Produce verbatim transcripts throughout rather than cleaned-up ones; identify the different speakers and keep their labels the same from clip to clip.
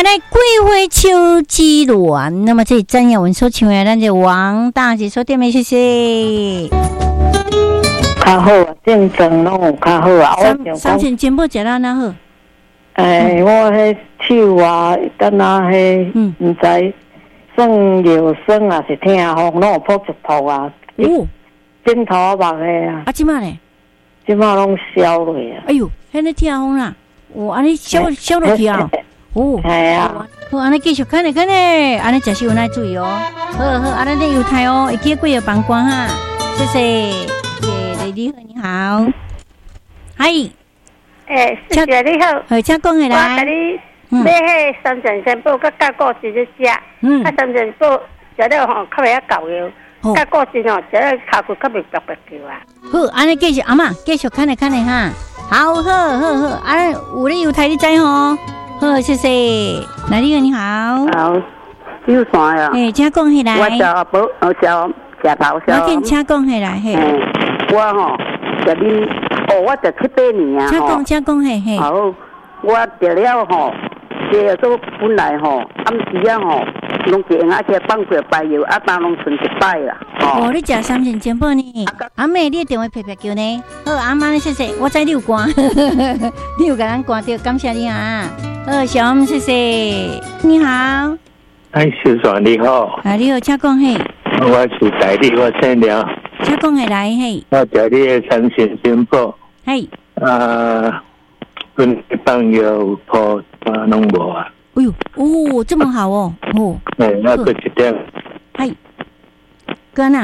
Speaker 1: 来桂花秋之恋，那么这张雅文所唱的，咱就王大姐所点的，谢谢。
Speaker 2: 较好啊，正常拢有较好啊。
Speaker 1: 三三千金宝食到哪好？
Speaker 2: 诶，我迄手啊，等下迄，嗯，唔知算药酸啊，是痛风，拢有扑一扑啊。哦，枕头目的啊。
Speaker 1: 啊，即马咧？
Speaker 2: 即马拢消落啊。
Speaker 1: 哎呦，迄个痛风啦，哦，安尼消消落去啊。哦，
Speaker 2: 系啊。
Speaker 1: 好，安尼继续看咧看咧，安尼食食有耐注意哦。好好，安尼你犹太哦，会记几个帮关哈，谢谢。你好，你好，嗨，
Speaker 3: 诶，谢谢你好，
Speaker 1: 好，请讲下来。
Speaker 3: 我甲你买迄三全仙宝甲加果子去食，嗯，啊三全宝食了吼，较袂晓搞药，加果子吼食了骹骨较袂白白叫啊。
Speaker 1: 好，安尼继续阿嬷继续看咧看咧哈，好好好好，安有咧犹太你知吼，好，谢谢。来，你好，你好，
Speaker 4: 好，有啥呀？
Speaker 1: 诶，请讲下来。
Speaker 4: 我小宝，我小小头小。
Speaker 1: 我跟请讲下来嘿。
Speaker 4: 我吼，食你哦，我食七八年啊
Speaker 1: 吼。请讲，请讲嘿嘿。
Speaker 4: 好，我食了吼，这都本来吼，暗时啊吼，拢是用啊些放过排药，啊当拢存一摆啦。
Speaker 1: 哦，你食三千金宝呢？阿妹，你的电话拍拍叫呢？好，阿妈谢谢，我知你有关，你有甲咱关掉，感谢你啊。好，小王谢谢，你好。
Speaker 5: 哎，小爽你好。
Speaker 1: 啊，你好，请讲嘿。
Speaker 5: 我是台里，我姓梁。
Speaker 1: 请讲下来嘿。
Speaker 5: 我食你的三鲜金宝。
Speaker 1: 嘿。
Speaker 5: 啊，阮朋友破啊拢无啊。
Speaker 1: 哎呦，哦，这么好哦，哦。
Speaker 5: 哎，那个一点。
Speaker 1: 嘿。哥呐。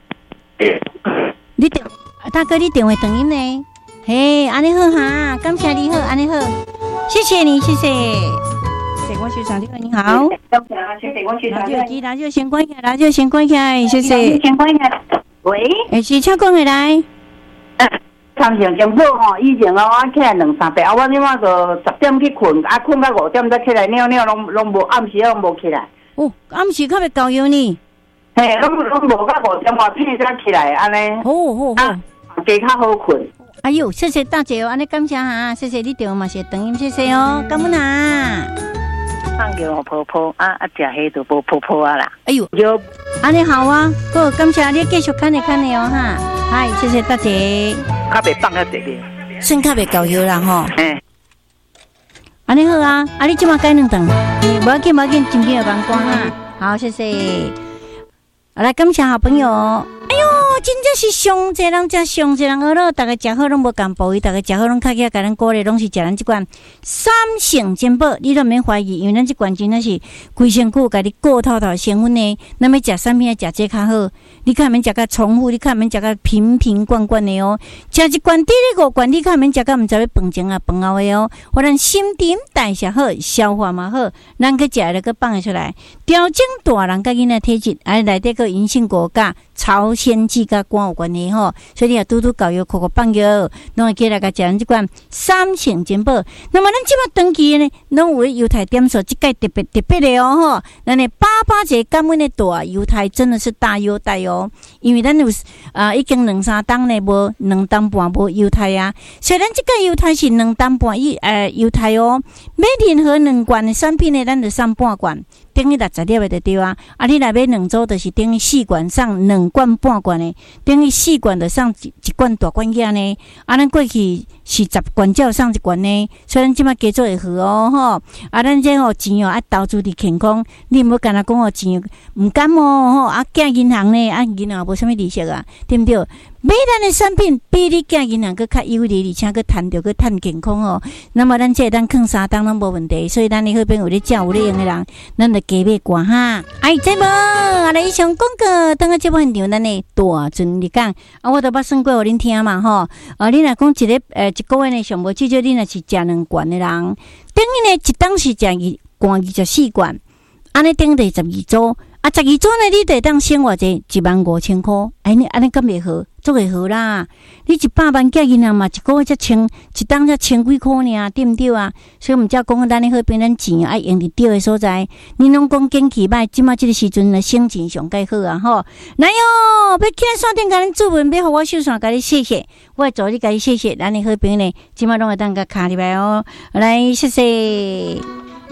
Speaker 1: 你电，大哥你电话等音呢？嘿，安尼好哈，感谢你好，安尼好，谢谢你，谢谢。谢我学长你好，你好。radio机radio先关起来，radio先关起来，谢谢。
Speaker 4: 先关起来。喂。
Speaker 1: 诶，是请讲下来。
Speaker 4: 三成金宝吼，以前啊，我起来两三百，啊，我即马就十点去困，啊，困到五点再起来尿尿，拢拢无暗时拢无起来。
Speaker 1: 哦，暗时较袂够药呢。
Speaker 4: 嘿，拢拢无到五点外片才起来，安尼。
Speaker 1: 好好好。
Speaker 4: 加较好困。
Speaker 1: 哎呦，谢谢大姐哦，安尼感谢哈，谢谢你电话嘛是等音，谢谢哦，感恩啊。
Speaker 2: 放叫我婆婆啊啊，食迄就无婆婆啊啦。
Speaker 1: 哎呦，有，安尼好啊，好，感谢你继续看你看你哦哈，嗨，谢谢大姐。
Speaker 2: 较袂放啊，弟弟。
Speaker 1: 算较袂够药啦吼。
Speaker 2: 嗯。
Speaker 1: 安尼好啊，啊你即马改两顿，无要紧无要紧，真紧要帮关哈。好，谢谢。来，感谢好朋友。哎呦，真正是上济人，真上济人学了，大家食好拢无共步，伊大家食好拢较起，甲咱鼓励拢是食咱即款三成金宝，你都免怀疑，因为咱即款真正是规身躯甲你过透透成分呢。咱要食啥物啊？食这较好，你看免食甲重复，你看免食甲瓶瓶罐罐的哦。食一罐滴咧五罐，你看免食甲毋知要饭前啊饭后的哦。互咱心肠代谢好，消化嘛好，咱去食了个放出来，调整大人甲囡仔体质，啊内底个银杏果甲朝鲜蓟甲肝有关系吼，所以你也拄拄教育、口口放药，拢会起来甲食咱即款三成金宝。那么咱即马长期呢，拢有犹太点数，即个特别特别的哦吼，咱的八八节感恩的大犹太真的是大优待哦，因为咱有啊、呃、已经两三档呢，无两档半无犹太啊，所以咱即个犹太是两档半一呃犹太哦，买任何两罐的产品呢，咱就送半罐。等于六十粒的就对啊，啊你若买两组，就是等于四罐送两罐半罐的，等于四罐就送一一罐大罐仔呢。啊，咱过去是十罐才有送一罐呢，所以咱即马加做会好哦吼。啊，咱这吼钱哦爱投资伫健康，你毋好干那讲哦钱毋甘哦吼，啊寄银行呢，啊银行无啥物利息啊，对毋对？买咱的产品比你寄银行佫较有利，而且佫趁着佫趁健康哦。那么咱这咱放三档拢无问题，所以咱的好朋友咧食有咧用的人，咱就加买罐哈。哎，节目啊来以上广告，等下节目现场咱的大阵嚟讲，啊我都捌算过互恁听嘛吼。啊，你若讲一个呃一个月呢上无至少你若是食两罐的人，等于呢一档是食二罐二十四罐，安尼等于十二组。啊，十二组呢，你得当省偌济一万五千块，安尼安尼敢袂好，做会好啦。你一百万寄银行嘛，一个月才千，一档才千几块尔，对毋对啊？所以毋才讲咱咧好变咱钱爱用伫对的所在。你拢讲景气歹，即马即个时阵呢，省钱上介好啊吼。来哟，要起来线顶甲恁注文，要互我手上甲你谢谢，我会助你甲你谢谢。咱咧好变呢，即马拢会当甲卡入来哦。来，谢谢。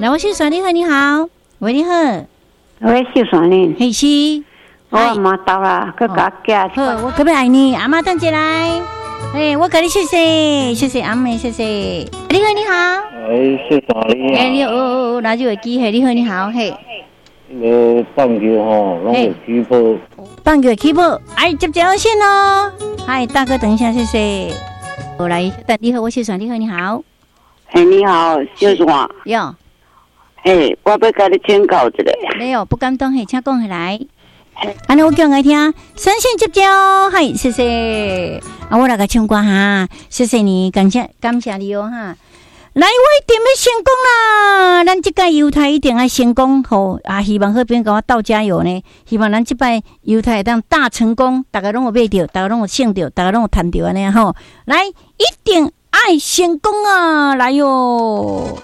Speaker 1: 来，我秀爽，你好，你好，喂，你好，
Speaker 6: 喂，秀爽呢？
Speaker 1: 嘿是，
Speaker 6: 我阿妈到啦，去甲家。
Speaker 1: 好，我可不爱你，阿妈等下来。哎，我跟你谢谢，谢谢阿妹，谢谢。你好，你好。
Speaker 5: 哎，秀爽你好。
Speaker 1: 哎，你好，那就有机会。你好，你好，嘿。
Speaker 5: 呃，棒球吼，拢有起步。
Speaker 1: 棒球起步，哎，接接线哦。嗨，大哥，等一下，谢谢。我来，你好，我秀爽，你好，你好。
Speaker 6: 哎，你好，秀爽。
Speaker 1: 有。
Speaker 6: 哎，我要跟你请教一下。
Speaker 1: 没有，不敢动，嘿，请讲下来。安尼我叫来听，三线接交，嗨，谢谢。啊，我来个唱歌哈，谢谢你，感谢感谢你哦哈。来，我一定要成功啦！咱这届犹太一定要成功，吼啊！希望好边给我倒加油呢。希望咱这摆犹太当大成功，大家拢有买到，大家拢有胜到，大家拢有赚到安尼吼。来，一定爱成功啊！来哟。